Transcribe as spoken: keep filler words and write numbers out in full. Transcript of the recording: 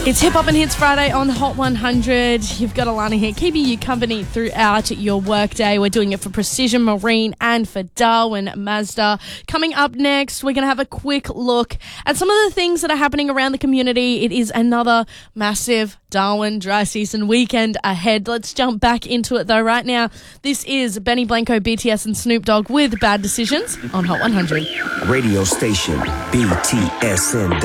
It's Hip Hop and Hits Friday on Hot one hundred. You've got Alana here, keeping you company throughout your workday. We're doing it for Precision Marine and for Darwin Mazda. Coming up next, we're going to have a quick look at some of the things that are happening around the community. It is another massive Darwin dry season weekend ahead. Let's jump back into it though right now. This is Benny Blanco, B T S and Snoop Dogg with Bad Decisions on Hot one hundred. Radio station B T S N